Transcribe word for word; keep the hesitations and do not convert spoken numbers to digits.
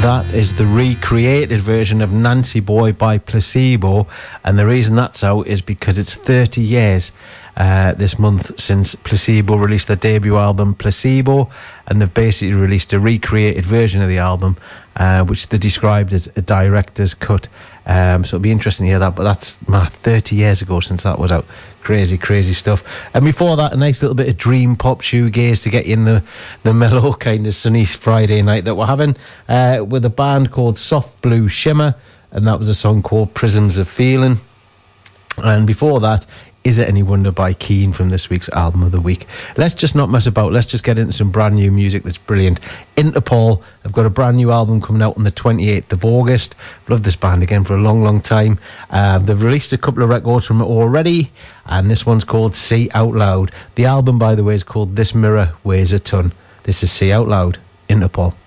That is the recreated version of Nancy Boy by Placebo, and the reason that's out is because it's thirty years uh, this month since Placebo released their debut album Placebo, and they've basically released a recreated version of the album, uh, which they described as a director's cut. Um, so it'll be interesting to hear that, but that's man, thirty years ago since that was out. Crazy, crazy stuff. And before that, a nice little bit of dream pop shoegaze to get you in the, the mellow kind of sunny Friday night that we're having, uh, with a band called Soft Blue Shimmer, and that was a song called Prisms of Feeling. And before that, Is It Any Wonder by Keane from this week's Album of the Week. Let's just not mess about. Let's just get into some brand new music that's brilliant. Interpol have got a brand new album coming out on the twenty-eighth of August. Love this band again for a long, long time. Uh, they've released a couple of records from it already, and this one's called See Out Loud. The album, by the way, is called This Mirror Weighs a Ton. This is See Out Loud, Interpol.